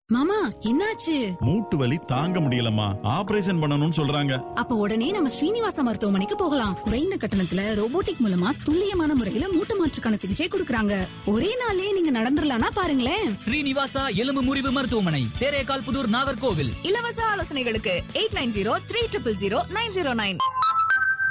மாமா என்னாச்சு? மூட்டு வலி தாங்க முடியலம்மா, ஆபரேஷன் பண்ணணும்னு சொல்றாங்க. அப்ப உடனே நம்ம ஸ்ரீனிவாச மருத்துவமனைக்கு போகலாம். குறைந்த கட்டணத்துல ரோபோட்டிக் மூலமா துல்லியமான முறையில மூட்டு மாற்றுக்கான சிகிச்சை கொடுக்கறாங்க. ஒரே நாளே நீங்க நடந்துடலாம்னா பாருங்களேன். ஸ்ரீனிவாசா எலும்பு முறிவு மருத்துவமனை, தேரேகால் புதூர், நாகர்கோவில். இலவச ஆலோசனைகளுக்கு 8903000909.